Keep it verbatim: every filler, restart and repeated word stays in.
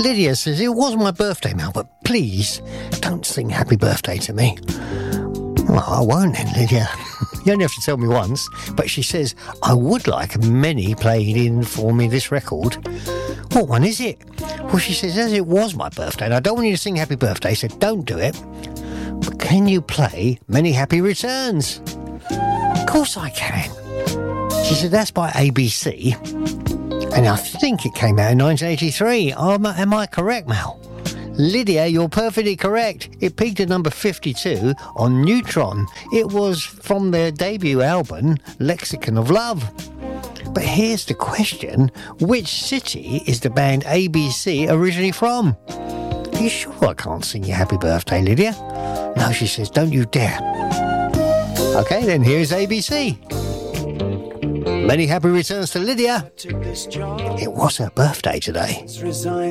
Lydia says, it was my birthday, Mel, but please don't sing happy birthday to me. Well, I won't then, Lydia. You only have to tell me once. But she says, I would like many played in for me this record. What one is it? Well, she says, as it was my birthday, and I don't want you to sing happy birthday, so don't do it. But can you play Many Happy Returns? Of course I can. She said, that's by A B C. And I think it came out in nineteen eighty-three. Am I, am I correct, Mel? Lydia, you're perfectly correct. It peaked at number fifty-two on Neutron. It was from their debut album, Lexicon of Love. But here's the question. Which city is the band A B C originally from? Are you sure I can't sing you happy birthday, Lydia? No, she says, don't you dare. Okay, then here's A B C. Many happy returns to Lydia. It was her birthday today.